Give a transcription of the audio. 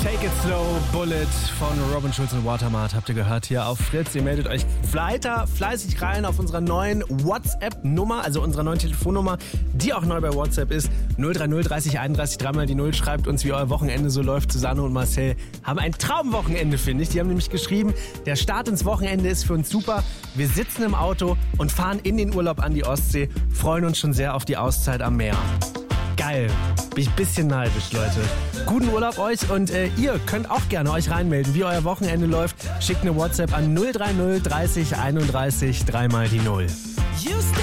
Take It Slow, Bullet von Robin Schulz und Watermart habt ihr gehört hier auf Fritz. Ihr meldet euch weiter fleißig rein auf unserer neuen WhatsApp-Nummer, also unserer neuen Telefonnummer, die auch neu bei WhatsApp ist. 030 30 31 3 die 0. Schreibt uns, wie euer Wochenende so läuft. Susanne und Marcel haben ein Traumwochenende, finde ich. Die haben nämlich geschrieben, der Start ins Wochenende ist für uns super. Wir sitzen im Auto und fahren in den Urlaub an die Ostsee, freuen uns schon sehr auf die Auszeit am Meer. Geil. Bin ich ein bisschen neidisch, Leute. Guten Urlaub euch und ihr könnt auch gerne euch reinmelden, wie euer Wochenende läuft. Schickt eine WhatsApp an 030 30 31 3 die 0.